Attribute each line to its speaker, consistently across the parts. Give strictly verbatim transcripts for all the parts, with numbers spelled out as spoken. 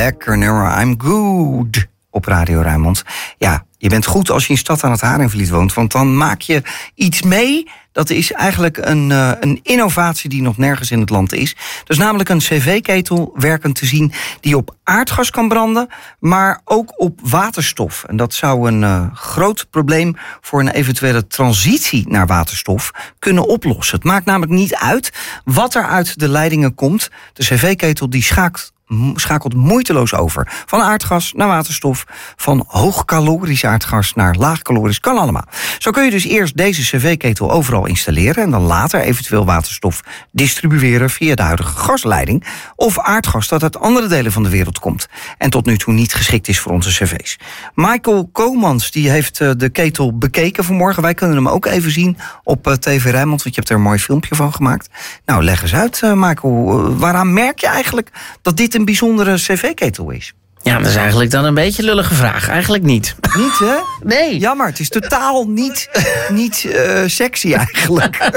Speaker 1: lekker nummer. I'm good op Radio Rijnmond. Ja, je bent goed als je in Stad aan het Haringvliet woont, want dan maak je iets mee. Dat is eigenlijk een, uh, een innovatie die nog nergens in het land is. Dus namelijk een cv-ketel werkend te zien die op aardgas kan branden, maar ook op waterstof. En dat zou een uh, groot probleem voor een eventuele transitie naar waterstof kunnen oplossen. Het maakt namelijk niet uit wat er uit de leidingen komt. De cv-ketel die schakelt schakelt moeiteloos over. Van aardgas naar waterstof, van hoogcalorisch aardgas naar laagcalorisch, kan allemaal. Zo kun je dus eerst deze cv-ketel overal installeren en dan later eventueel waterstof distribueren via de huidige gasleiding of aardgas dat uit andere delen van de wereld komt en tot nu toe niet geschikt is voor onze cv's. Michael Komans die heeft de ketel bekeken vanmorgen. Wij kunnen hem ook even zien op T V Rijnmond, want je hebt er een mooi filmpje van gemaakt. Nou, leg eens uit, Michael. Waaraan merk je eigenlijk dat dit een bijzondere cv-ketel is?
Speaker 2: Ja, dat is eigenlijk dan een beetje een lullige vraag. Eigenlijk niet.
Speaker 1: Niet, hè?
Speaker 2: Nee.
Speaker 1: Jammer, het is totaal niet, niet uh, sexy eigenlijk.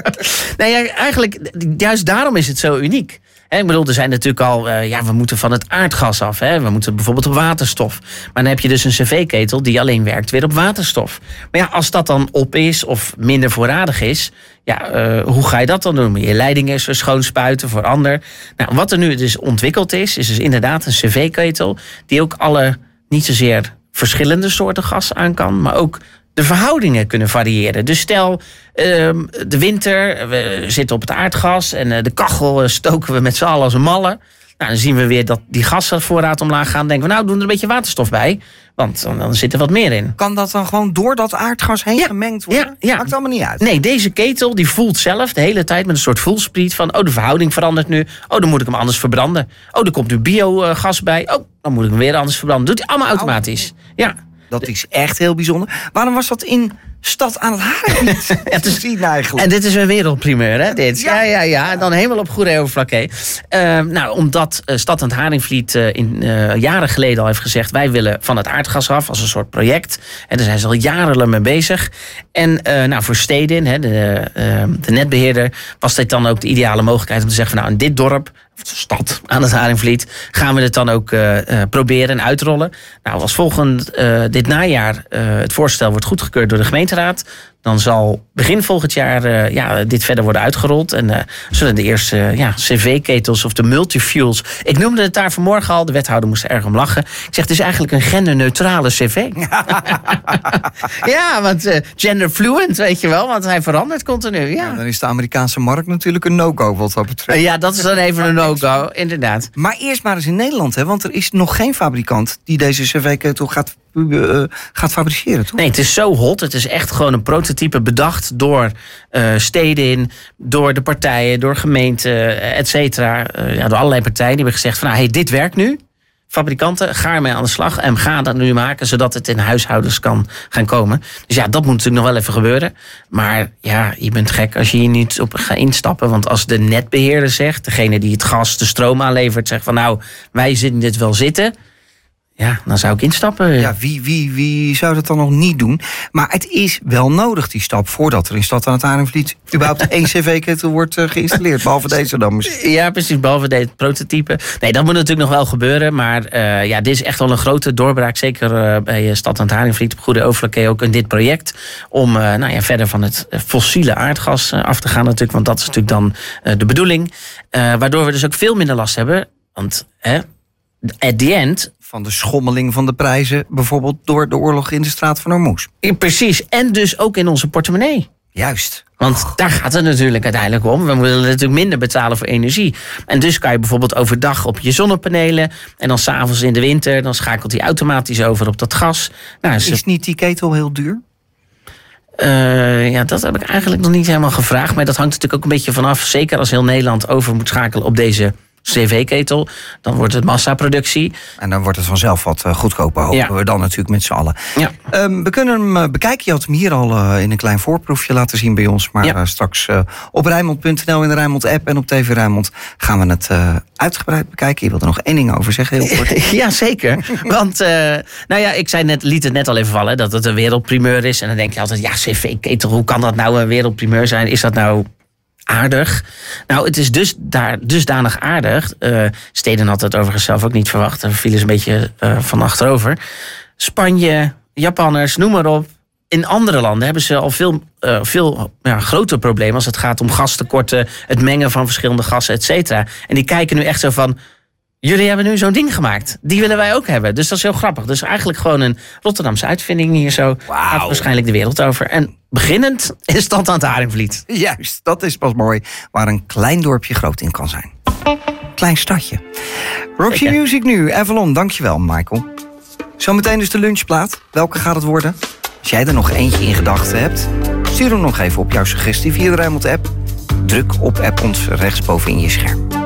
Speaker 2: Nee, ja, eigenlijk, juist daarom is het zo uniek. He, ik bedoel, er zijn natuurlijk al, uh, ja, we moeten van het aardgas af. Hè? We moeten bijvoorbeeld op waterstof. Maar dan heb je dus een cv-ketel die alleen werkt weer op waterstof. Maar ja, als dat dan op is of minder voorradig is, ja, uh, hoe ga je dat dan doen? Je leidingen schoonspuiten voor ander. Nou, wat er nu dus ontwikkeld is, is dus inderdaad een cv-ketel die ook alle niet zozeer verschillende soorten gas aan kan, maar ook de verhoudingen kunnen variëren. Dus stel, uh, de winter, we zitten op het aardgas en uh, de kachel stoken we met z'n allen als een malle. Nou, dan zien we weer dat die gasvoorraad omlaag gaan. Dan denken we, nou, doen er een beetje waterstof bij. Want dan, dan zit er wat meer in.
Speaker 1: Kan dat dan gewoon door dat aardgas heen ja, gemengd worden?
Speaker 2: Ja, ja.
Speaker 1: Maakt allemaal niet uit.
Speaker 2: Nee, deze ketel die voelt zelf de hele tijd met een soort voelspriet van, oh, de verhouding verandert nu. Oh, dan moet ik hem anders verbranden. Oh, er komt nu biogas bij. Oh, dan moet ik hem weer anders verbranden. Doet hij allemaal automatisch. Ja.
Speaker 1: Dat is echt heel bijzonder. Waarom was dat in Stad aan het Haringvliet?
Speaker 2: Ja,
Speaker 1: te zien eigenlijk.
Speaker 2: En dit is een wereldprimeur, hè? Dit. Ja, ja, ja. En dan helemaal op Goeree-Overflakkee. Uh, nou, omdat uh, Stad aan het Haringvliet uh, in, uh, jaren geleden al heeft gezegd, wij willen van het aardgas af als een soort project. En daar zijn ze al jaren mee bezig. En uh, nou, voor Stedin, hè, de, uh, de netbeheerder, was dit dan ook de ideale mogelijkheid om te zeggen van, nou, in dit dorp, stad aan het Haringvliet, gaan we het dan ook uh, uh, proberen en uitrollen. Nou, als volgend uh, dit najaar uh, het voorstel wordt goedgekeurd door de gemeenteraad, dan zal begin volgend jaar uh, ja, dit verder worden uitgerold. En uh, zullen de eerste uh, ja, cv-ketels of de multifuels. Ik noemde het daar vanmorgen al. De wethouder moest er erg om lachen. Ik zeg, het is eigenlijk een genderneutrale cv. Ja, want uh, genderfluent, weet je wel. Want hij verandert continu. Ja.
Speaker 1: Ja, dan is de Amerikaanse markt natuurlijk een no-go wat dat betreft.
Speaker 2: Uh, ja, dat is dan even een no-go, inderdaad.
Speaker 1: Maar eerst maar eens in Nederland, hè? Want er is nog geen fabrikant die deze cv-ketel gaat, uh, gaat fabriceren, toch?
Speaker 2: Nee, het is zo hot. Het is echt gewoon een prototype bedacht door uh, Stedin, door de partijen, door gemeenten, et cetera. Uh, ja, door allerlei partijen die hebben gezegd van, nou, hey, dit werkt nu. Fabrikanten, ga ermee aan de slag en ga dat nu maken, zodat het in huishoudens kan gaan komen. Dus ja, dat moet natuurlijk nog wel even gebeuren. Maar ja, je bent gek als je hier niet op gaat instappen. Want als de netbeheerder zegt, degene die het gas, de stroom aanlevert, zegt van, nou, wij zien dit wel zitten, ja, dan zou ik instappen.
Speaker 1: Ja, wie, wie, wie zou dat dan nog niet doen? Maar het is wel nodig, die stap, voordat er in Stad aan het Haringvliet überhaupt één cv-ketel wordt uh, geïnstalleerd. Behalve deze dan misschien.
Speaker 2: Ja, precies, behalve deze prototype. Nee, dat moet natuurlijk nog wel gebeuren. Maar uh, ja, dit is echt wel een grote doorbraak. Zeker uh, bij Stad aan het Haringvliet, op Goeree-Overflakkee ook in dit project. Om uh, nou ja, verder van het fossiele aardgas uh, af te gaan natuurlijk. Want dat is natuurlijk dan uh, de bedoeling. Uh, waardoor we dus ook veel minder last hebben. Want hè, at the end,
Speaker 1: van de schommeling van de prijzen, bijvoorbeeld door de oorlog in de straat van Hormuz.
Speaker 2: Precies, en dus ook in onze portemonnee.
Speaker 1: Juist.
Speaker 2: Want oh. daar gaat het natuurlijk uiteindelijk om. We willen natuurlijk minder betalen voor energie. En dus kan je bijvoorbeeld overdag op je zonnepanelen, en dan 's avonds in de winter, dan schakelt hij automatisch over op dat gas. Nou,
Speaker 1: is ze... niet die ketel heel duur?
Speaker 2: Uh, ja, dat heb ik eigenlijk nog niet helemaal gevraagd. Maar dat hangt natuurlijk ook een beetje vanaf. Zeker als heel Nederland over moet schakelen op deze cv-ketel, dan wordt het massaproductie.
Speaker 1: En dan wordt het vanzelf wat uh, goedkoper, hopen ja. we dan natuurlijk met z'n allen. Ja. Um, we kunnen hem uh, bekijken. Je had hem hier al uh, in een klein voorproefje laten zien bij ons. Maar ja. uh, straks uh, op Rijnmond punt n l in de Rijnmond-app en op T V Rijnmond gaan we het uh, uitgebreid bekijken. Je wilt er nog één ding over zeggen, heel kort.
Speaker 2: Ja, zeker. Want, uh, nou ja, ik zei net, liet het net al even vallen, dat het een wereldprimeur is. En dan denk je altijd, ja, cv-ketel, hoe kan dat nou een wereldprimeur zijn? Is dat nou aardig. Nou, het is dus daar dusdanig aardig. Uh, Steden had het overigens zelf ook niet verwacht. Daar vielen ze een beetje uh, van achterover. Spanje, Japanners, noem maar op. In andere landen hebben ze al veel, uh, veel ja, grotere problemen als het gaat om gastekorten, het mengen van verschillende gassen, et cetera. En die kijken nu echt zo van, jullie hebben nu zo'n ding gemaakt. Die willen wij ook hebben. Dus dat is heel grappig. Dus eigenlijk gewoon een Rotterdamse uitvinding hier zo.
Speaker 1: Wow.
Speaker 2: Gaat waarschijnlijk de wereld over. En beginnend is dat aan het Haringvliet.
Speaker 1: Juist, dat is pas mooi. Waar een klein dorpje groot in kan zijn. Klein stadje. Roxy Zeker. Music nu. Avalon, dankjewel Michael. Zometeen dus de lunchplaat. Welke gaat het worden? Als jij er nog eentje in gedachten hebt, stuur hem nog even op jouw suggestie via de Rijnmond app. Druk op app ons rechtsboven in je scherm.